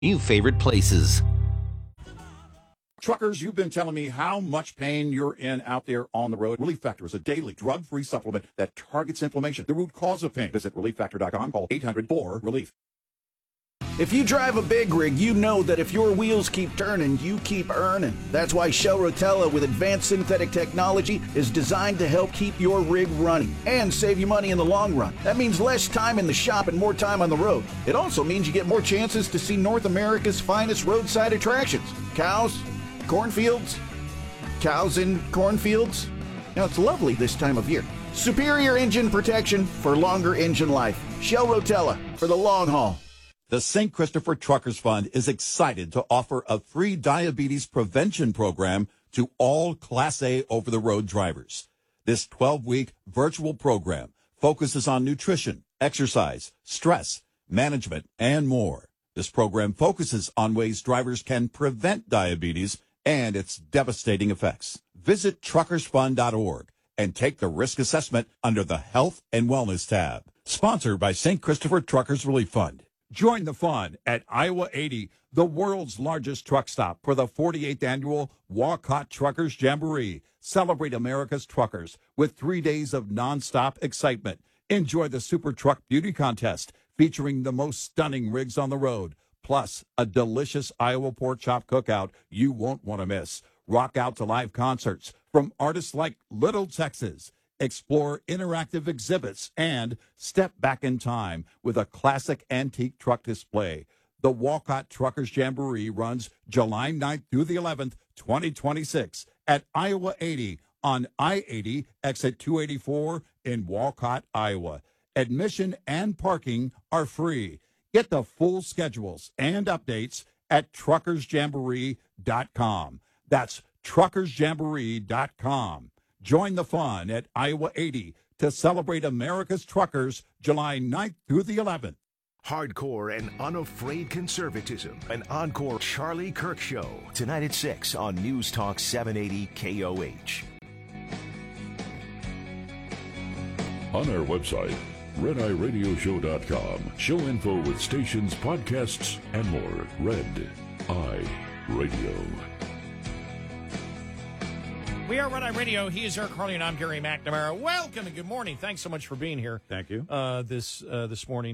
New favorite places. Truckers, you've been telling me how much pain you're in out there on the road. Relief Factor is a daily drug-free supplement that targets inflammation, the root cause of pain. Visit ReliefFactor.com, call 800-4-RELIEF. If you drive a big rig, you know that if your wheels keep turning, you keep earning. That's why Shell Rotella with advanced synthetic technology is designed to help keep your rig running and save you money in the long run. That means less time in the shop and more time on the road. It also means you get more chances to see North America's finest roadside attractions. Cows, cornfields, cows in cornfields. Now, it's lovely this time of year. Superior engine protection for longer engine life. Shell Rotella for the long haul. The St. Christopher Truckers Fund is excited to offer a free diabetes prevention program to all Class A over-the-road drivers. This 12-week virtual program focuses on nutrition, exercise, stress, management, and more. This program focuses on ways drivers can prevent diabetes and its devastating effects. Visit truckersfund.org and take the risk assessment under the Health and Wellness tab. Sponsored by St. Christopher Truckers Relief Fund. Join the fun at Iowa 80, the world's largest truck stop, for the 48th annual Walcott Truckers Jamboree. Celebrate America's truckers with 3 days of nonstop excitement. Enjoy the Super Truck Beauty Contest featuring the most stunning rigs on the road, plus a delicious Iowa pork chop cookout you won't want to miss. Rock out to live concerts from artists like Little Texas. Explore interactive exhibits and step back in time with a classic antique truck display. The Walcott Truckers Jamboree runs July 9th through the 11th, 2026 at Iowa 80 on I-80 exit 284 in Walcott, Iowa. Admission and parking are free. Get the full schedules and updates at truckersjamboree.com. That's truckersjamboree.com. Join the fun at Iowa 80 to celebrate America's truckers July 9th through the 11th. Hardcore and unafraid conservatism. An encore Charlie Kirk Show. Tonight at 6 on News Talk 780 KOH. On our website, RedEyeRadioShow.com. Show info with stations, podcasts, and more. Red Eye Radio. We are Red Eye Radio. He is Eric Harley, and I'm Gary McNamara. Welcome and good morning. Thanks so much for being here. Thank you. This morning.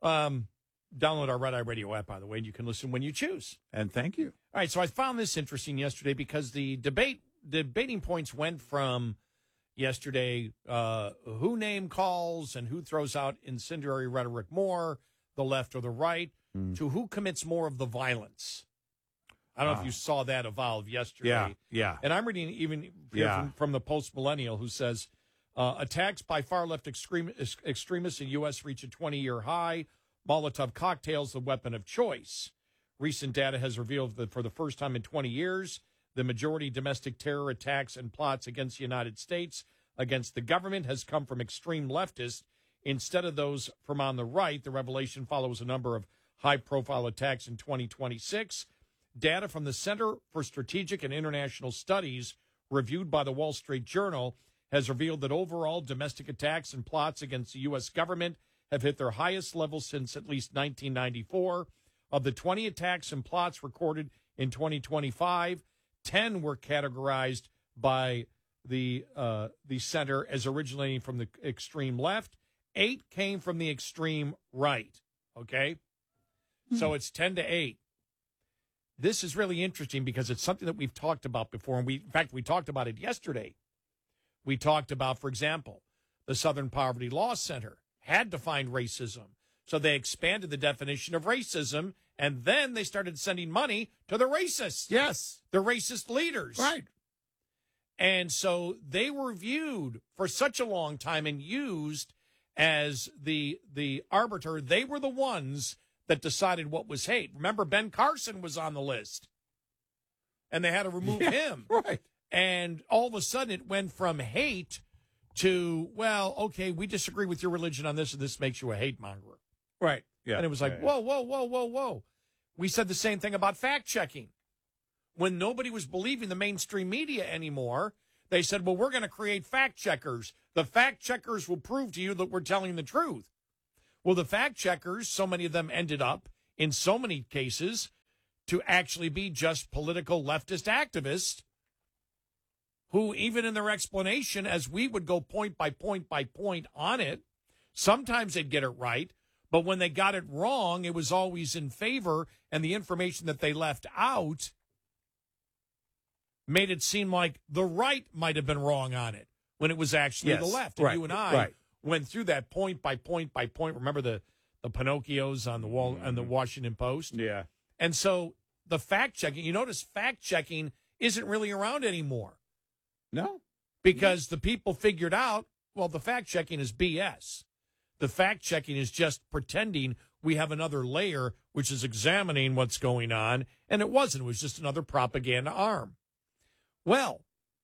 Download our Red Eye Radio app, by the way, and you can listen when you choose. And thank you. All right, so I found this interesting yesterday because the debating points went from yesterday, who name calls and who throws out incendiary rhetoric more, the left or the right, to who commits more of the violence. I don't know if you saw that evolve yesterday. Yeah. And I'm reading even here from the Post-Millennial, who says, attacks by far-left extremists in U.S. reach a 20-year high. Molotov cocktails, the weapon of choice. Recent data has revealed that for the first time in 20 years, the majority domestic terror attacks and plots against the United States, against the government, has come from extreme leftists instead of those from on the right. The revelation follows a number of high-profile attacks in 2026. Data from the Center for Strategic and International Studies, reviewed by the Wall Street Journal, has revealed that overall domestic attacks and plots against the U.S. government have hit their highest level since at least 1994. Of the 20 attacks and plots recorded in 2025, 10 were categorized by the center as originating from the extreme left. 8 came from the extreme right. Okay? So it's 10-8. This is really interesting because it's something that we've talked about before. And in fact, we talked about it yesterday. We talked about, for example, the Southern Poverty Law Center had defined racism. So they expanded the definition of racism, and then they started sending money to the racists. Yes. The racist leaders. Right. And so they were viewed for such a long time and used as the arbiter. They were the ones that decided what was hate. Remember, Ben Carson was on the list, and they had to remove him. Right. And all of a sudden, it went from hate to, well, okay, we disagree with your religion on this, and this makes you a hate monger. Right. Yeah. And it was like, whoa. We said the same thing about fact-checking. When nobody was believing the mainstream media anymore, they said, well, we're going to create fact-checkers. The fact-checkers will prove to you that we're telling the truth. Well, the fact-checkers, so many of them ended up in so many cases, to actually be just political leftist activists who, even in their explanation, as we would go point by point by point on it, sometimes they'd get it right, but when they got it wrong, it was always in favor, and the information that they left out made it seem like the right might have been wrong on it when it was actually the left. And you and I went through that point by point by point. Remember the Pinocchios on the wall on the Washington Post? Yeah. And so the fact-checking, you notice fact-checking isn't really around anymore. No. Because the people figured out, well, the fact-checking is BS. The fact-checking is just pretending we have another layer, which is examining what's going on, and it wasn't. It was just another propaganda arm. Well,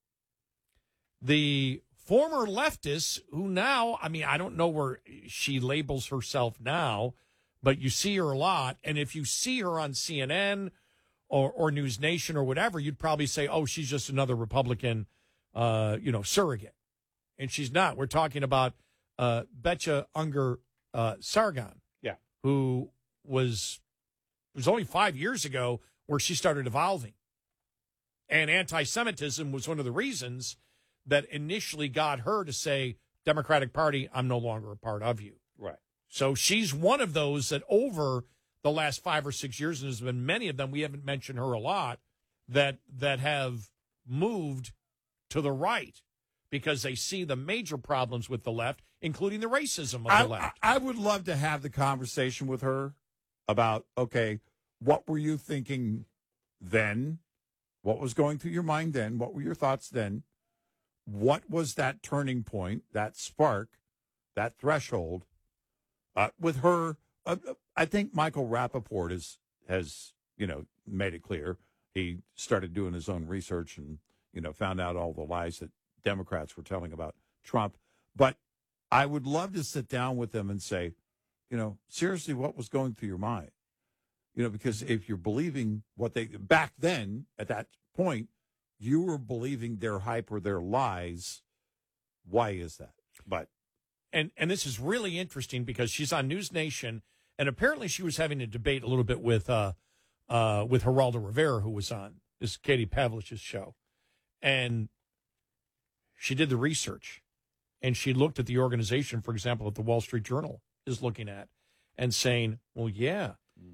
the former leftists who now, I mean, I don't know where she labels herself now, but you see her a lot, and if you see her on CNN or News Nation or whatever, you'd probably say, oh, she's just another Republican, surrogate. And she's not. We're talking about Betcha Unger Sargon, who was only 5 years ago where she started evolving. And anti-Semitism was one of the reasons that initially got her to say, Democratic Party, I'm no longer a part of you. Right. So she's one of those that over the last 5 or 6 years, and there's been many of them, we haven't mentioned her a lot, that have moved to the right because they see the major problems with the left, including the racism of the left. I would love to have the conversation with her about, okay, what were you thinking then? What was going through your mind then? What were your thoughts then? What was that turning point, that spark, that threshold? With her, I think Michael Rappaport has made it clear. He started doing his own research and, found out all the lies that Democrats were telling about Trump. But I would love to sit down with them and say, seriously, what was going through your mind? Because if you're believing what they, back then, at that point, you were believing their hype or their lies. Why is that? But And this is really interesting because she's on News Nation, and apparently she was having a debate a little bit with Geraldo Rivera, who was on this Katie Pavlich's show. And she did the research, and she looked at the organization, for example, that the Wall Street Journal is looking at, and saying, well, yeah,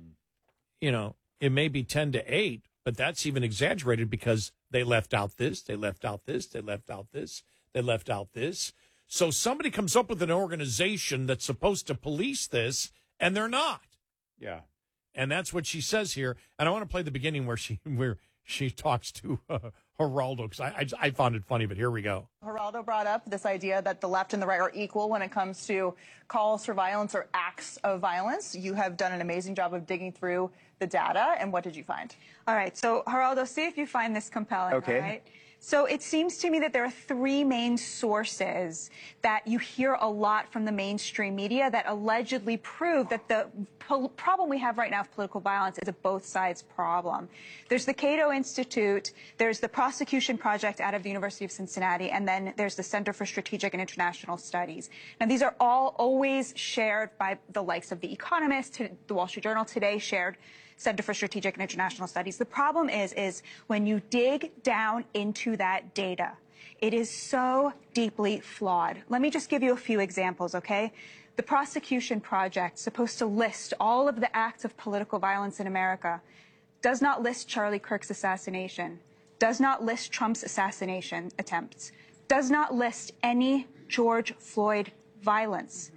it may be 10-8, but that's even exaggerated because they left out this, they left out this, they left out this, they left out this. So somebody comes up with an organization that's supposed to police this, and they're not. Yeah. And that's what she says here. And I want to play the beginning where she talks to Geraldo, because I found it funny, but here we go. Geraldo brought up this idea that the left and the right are equal when it comes to calls for violence or acts of violence. You have done an amazing job of digging through the data, and what did you find? All right, so Geraldo, see if you find this compelling, okay. All right? So it seems to me that there are three main sources that you hear a lot from the mainstream media that allegedly prove that the problem we have right now with political violence is a both sides problem. There's the Cato Institute, there's the Prosecution Project out of the University of Cincinnati, and then there's the Center for Strategic and International Studies. Now, these are all always shared by the likes of The Economist, the Wall Street Journal today shared Center for Strategic and International Studies. The problem is when you dig down into that data, it is so deeply flawed. Let me just give you a few examples, okay? The Prosecution Project, supposed to list all of the acts of political violence in America, does not list Charlie Kirk's assassination, does not list Trump's assassination attempts, does not list any George Floyd violence.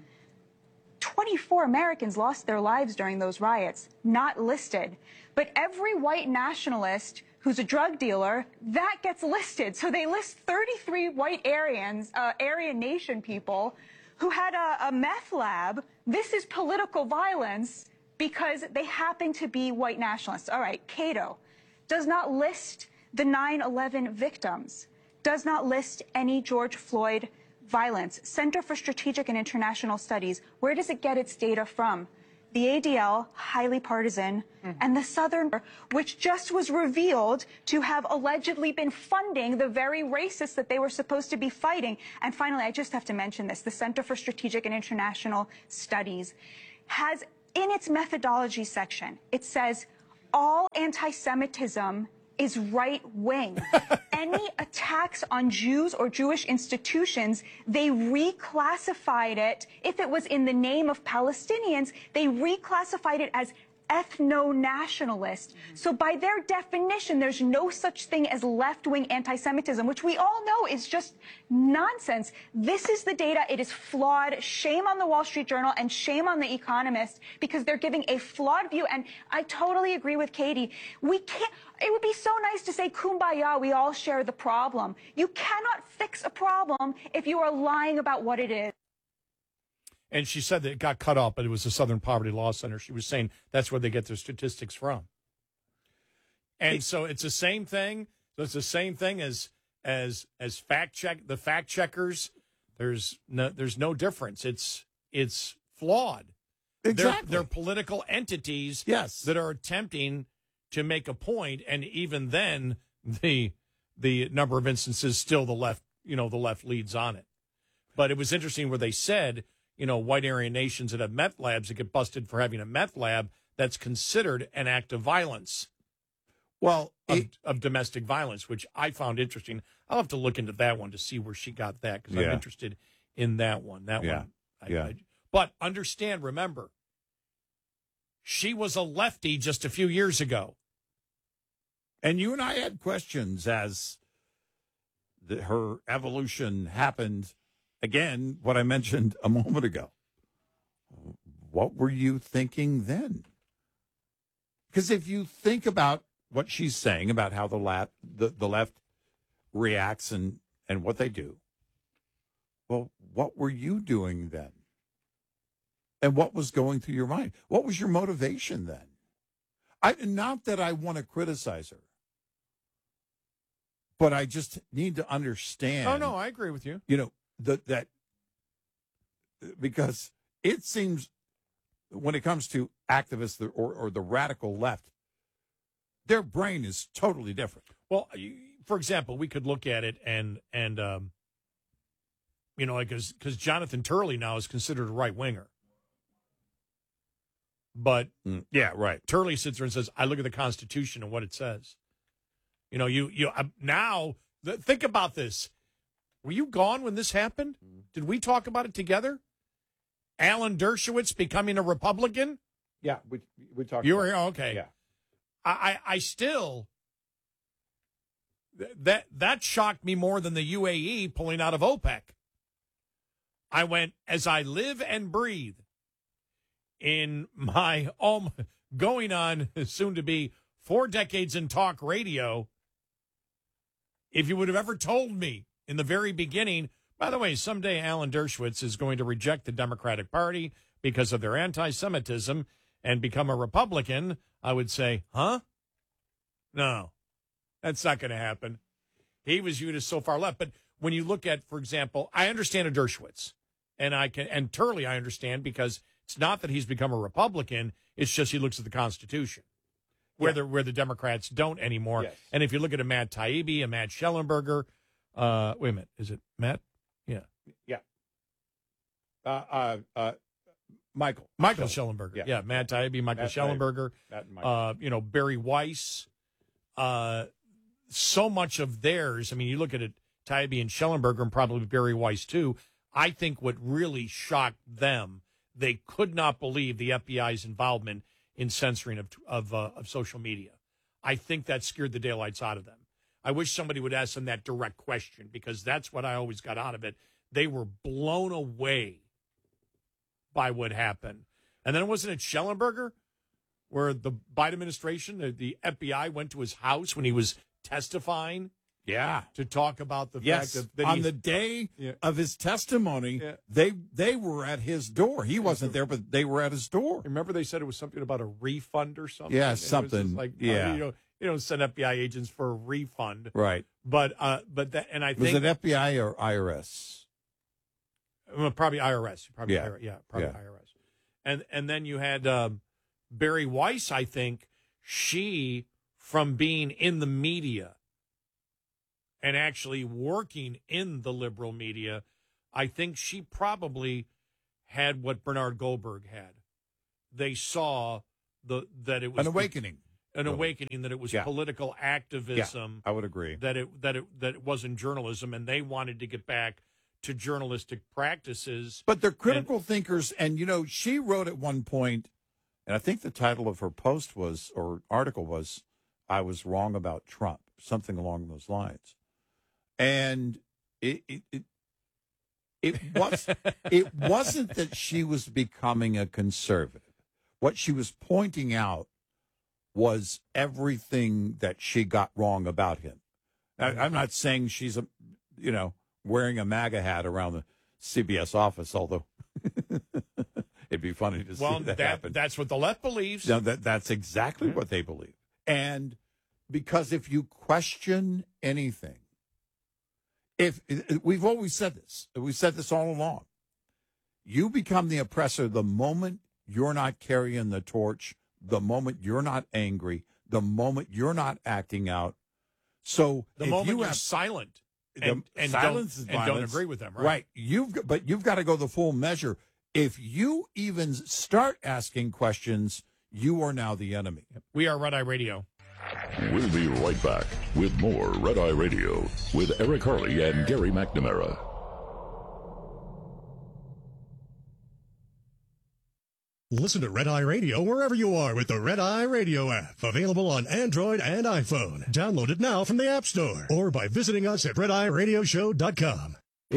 24 Americans lost their lives during those riots, not listed. But every white nationalist who's a drug dealer, that gets listed. So they list 33 white Aryans, Aryan Nation people who had a meth lab. This is political violence because they happen to be white nationalists. All right, Cato does not list the 9/11 victims, does not list any George Floyd violence. Center for Strategic and International Studies, where does it get its data from? The ADL, highly partisan, and the Southern, which just was revealed to have allegedly been funding the very racists that they were supposed to be fighting. And finally, I just have to mention this, the Center for Strategic and International Studies has in its methodology section, it says all anti-Semitism is right-wing. Any attacks on Jews or Jewish institutions, they reclassified it. If it was in the name of Palestinians, they reclassified it as ethno-nationalist. So by their definition, there's no such thing as left-wing anti-Semitism, which we all know is just nonsense. This is the data. It is flawed. Shame on the Wall Street Journal and shame on The Economist, because they're giving a flawed view. And I totally agree with Katie. We can't. It would be so nice to say, kumbaya, we all share the problem. You cannot fix a problem if you are lying about what it is. And she said that it got cut off, but it was the Southern Poverty Law Center. She was saying that's where they get their statistics from. And so it's the same thing. So it's the same thing as fact check. The fact checkers. There's no difference. It's flawed. Exactly. They're political entities. Yes. That are attempting to make a point, and even then, the number of instances still the left leads on it. But it was interesting where they said, white Aryan nations that have meth labs that get busted for having a meth lab, that's considered an act of violence. Well, of domestic violence, which I found interesting. I'll have to look into that one to see where she got that, because I'm interested in that one. But understand, remember, she was a lefty just a few years ago. And you and I had questions as her evolution happened. Again, what I mentioned a moment ago. What were you thinking then? Because if you think about what she's saying about how the left reacts and what they do, well, what were you doing then? And what was going through your mind? What was your motivation then? Not that I want to criticize her, but I just need to understand. Oh, no, I agree with you. That because it seems when it comes to activists or the radical left, their brain is totally different. Well, for example, we could look at it and because Jonathan Turley now is considered a right winger. But yeah, right. Turley sits there and says, "I look at the Constitution and what it says." Now think about this. Were you gone when this happened? Did we talk about it together? Alan Dershowitz becoming a Republican? Yeah, we talked. You were here, okay. Yeah, I still that shocked me more than the UAE pulling out of OPEC. I went, as I live and breathe in my going on soon to be 4 decades in talk radio. If you would have ever told me in the very beginning, by the way, someday Alan Dershowitz is going to reject the Democratic Party because of their anti-Semitism and become a Republican, I would say, huh? No, that's not going to happen. He was viewed as so far left. But when you look at, for example, I understand a Dershowitz, and Turley I understand, because it's not that he's become a Republican, it's just he looks at the Constitution, where the Democrats don't anymore. Yes. And if you look at a Matt Taibbi, a Matt Schellenberger, wait a minute, is it Matt? Yeah. Michael Schellenberger. Yeah, Matt Taibbi, Michael Schellenberger, Barry Weiss. So much of theirs, I mean, you look at it, Taibbi and Schellenberger, and probably Barry Weiss too. I think what really shocked them, they could not believe the FBI's involvement in censoring of social media. I think that scared the daylights out of them. I wish somebody would ask them that direct question, because that's what I always got out of it. They were blown away by what happened. And then wasn't it Schellenberger, where the Biden administration, the FBI went to his house when he was testifying? Yeah. To talk about the fact that on the day of his testimony, they were at his door. He wasn't there, but they were at his door. Remember they said it was something about a refund or something? Yeah, something. Like, yeah. You don't send FBI agents for a refund. Right. But that, and I think. Was it FBI or IRS? Well, probably IRS. Probably IRS. And then you had Barry Weiss, I think, she, from being in the media and actually working in the liberal media, I think she probably had what Bernard Goldberg had. they saw that it was an awakening. Awakening that it was political activism. Yeah, I would agree that it wasn't journalism, and they wanted to get back to journalistic practices. But they're critical thinkers, and she wrote at one point, and I think the title of her post or article was, "I was wrong about Trump," something along those lines, and it wasn't that she was becoming a conservative. What she was pointing out was everything that she got wrong about him. I'm not saying she's wearing a MAGA hat around the CBS office, although it'd be funny to see that happen. That's what the left believes. No, that's exactly what they believe. And because if you question anything, if we've always said this, we've said this all along, you become the oppressor the moment you're not carrying the torch, the moment you're not angry, the moment you're not acting out. So the moment you're silent and silence is violence, don't agree with them, right? Right. You've got to go the full measure. If you even start asking questions, you are now the enemy. We are Red Eye Radio. We'll be right back with more Red Eye Radio with Eric Harley and Gary McNamara. Listen to Red Eye Radio wherever you are with the Red Eye Radio app. Available on Android and iPhone. Download it now from the App Store or by visiting us at RedEyeRadioshow.com.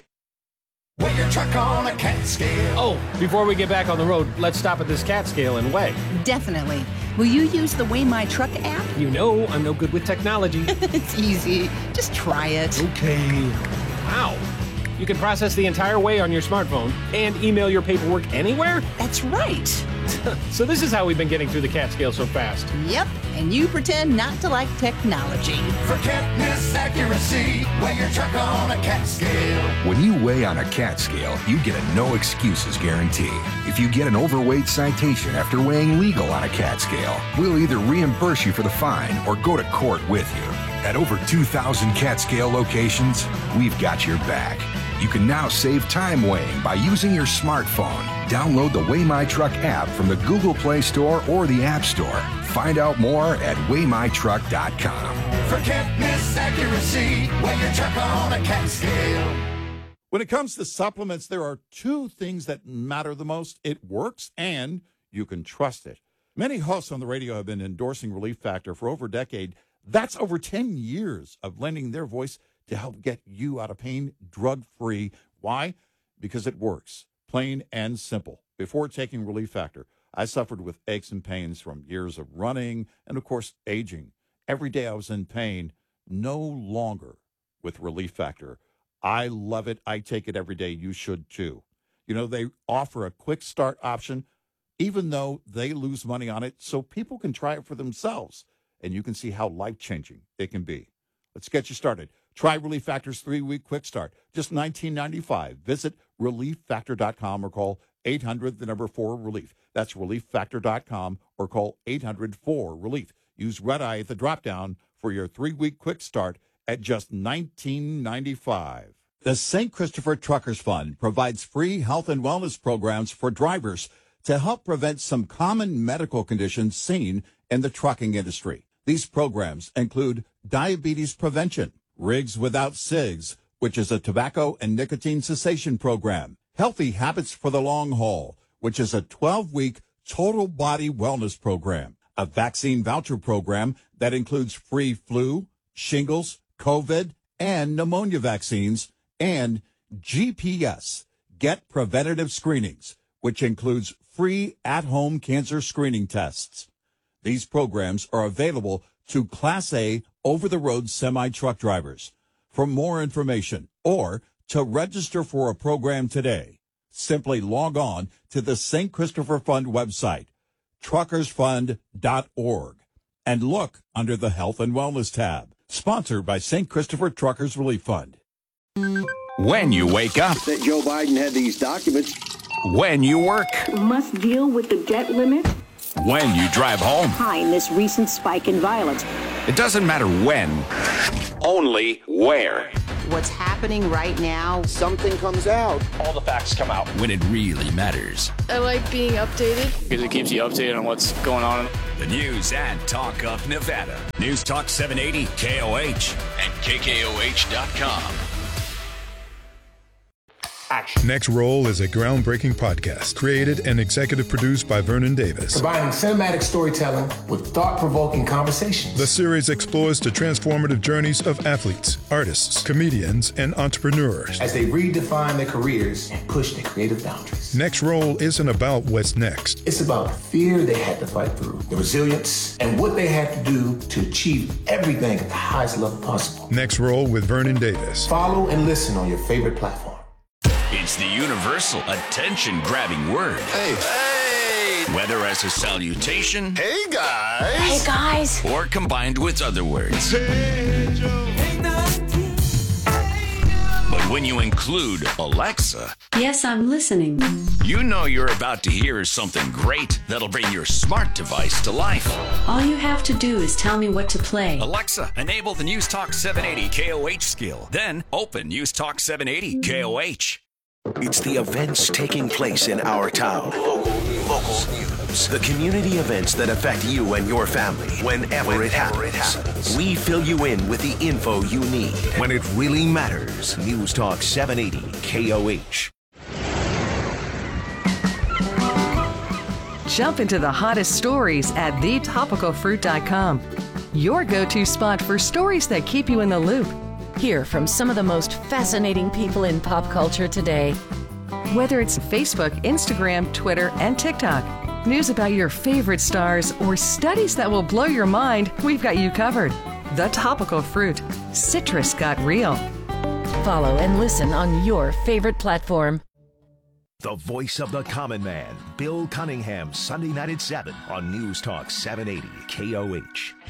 Weigh your truck on a cat scale. Oh, before we get back on the road, let's stop at this cat scale and weigh. Definitely. Will you use the Weigh My Truck app? You know I'm no good with technology. It's easy. Just try it. Okay. Wow. You can process the entire weigh on your smartphone and email your paperwork anywhere? That's right. So this is how we've been getting through the cat scale so fast. Yep, and you pretend not to like technology. Forget miss accuracy. Weigh your truck on a cat scale. When you weigh on a cat scale, you get a no excuses guarantee. If you get an overweight citation after weighing legal on a cat scale, we'll either reimburse you for the fine or go to court with you. At over 2,000 cat scale locations, we've got your back. You can now save time weighing by using your smartphone. Download the Weigh My Truck app from the Google Play Store or the App Store. Find out more at WeighMyTruck.com. Forget miss accuracy. Weigh your truck on a cat scale. When it comes to supplements, there are two things that matter the most. It works and you can trust it. Many hosts on the radio have been endorsing Relief Factor for over a decade. That's over 10 years of lending their voice to help get you out of pain drug-free. Why? Because it works, plain and simple. Before taking Relief Factor, I suffered with aches and pains from years of running and, of course, aging. Every day I was in pain, no longer with Relief Factor. I love it. I take it every day. You should, too. You know, they offer a quick start option, even though they lose money on it, so people can try it for themselves, and you can see how life-changing it can be. Let's get you started. Try Relief Factor's 3-week quick start, just $19.95. Visit ReliefFactor.com or call 800-4-RELIEF. That's ReliefFactor.com or call 800-4-RELIEF. Use Red Eye at the drop-down for your 3-week quick start at just $19.95. The St. Christopher Truckers Fund provides free health and wellness programs for drivers to help prevent some common medical conditions seen in the trucking industry. These programs include diabetes prevention, Rigs Without Cigs, which is a tobacco and nicotine cessation program, Healthy Habits for the Long Haul, which is a 12-week total body wellness program, a vaccine voucher program that includes free flu, shingles, COVID, and pneumonia vaccines, and GPS, Get Preventative Screenings, which includes free at-home cancer screening tests. These programs are available to Class A over-the-road semi-truck drivers. For more information or to register for a program today, simply log on to the St. Christopher Fund website, truckersfund.org, and look under the Health and Wellness tab. Sponsored by St. Christopher Truckers Relief Fund. When you wake up. That Joe Biden had these documents. When you work. Must deal with the debt limit. When you drive home. Behind this recent spike in violence. It doesn't matter when, only where. what's happening right now. Something comes out. All the facts come out. When it really matters. I like being updated. Because it keeps you updated on what's going on. The news and talk of Nevada. News Talk 780 KOH and KKOH.com. Action. Next Roll is a groundbreaking podcast created and executive produced by Vernon Davis. Combining cinematic storytelling with thought-provoking conversations. The series explores the transformative journeys of athletes, artists, comedians, and entrepreneurs as they redefine their careers and push their creative boundaries. Next Roll isn't about what's next. It's about the fear they had to fight through, the resilience, and what they had to do to achieve everything at the highest level possible. Next Roll with Vernon Davis. Follow and listen on your favorite platform. It's the universal attention-grabbing word. Hey. Whether as a salutation. Hey, guys. Hey, guys. Or combined with other words. Hey, Joe. But when you include Alexa. Yes, I'm listening. You know you're about to hear something great that'll bring your smart device to life. All you have to do is tell me what to play. Alexa, enable the News Talk 780 KOH skill. Then open News Talk 780 KOH. It's the events taking place in our town. Local news. The community events that affect you and your family whenever it happens. We fill you in with the info you need when it really matters. News Talk 780 KOH. Jump into the hottest stories at thetopicalfruit.com. Your go-to spot for stories that keep you in the loop. Hear from some of the most fascinating people in pop culture today. Whether it's Facebook, Instagram, Twitter, and TikTok, news about your favorite stars, or studies that will blow your mind, we've got you covered. The Topical Fruit. Citrus got real. Follow and listen on your favorite platform. The voice of the common man, Bill Cunningham, Sunday night at 7 on News Talk 780 KOH.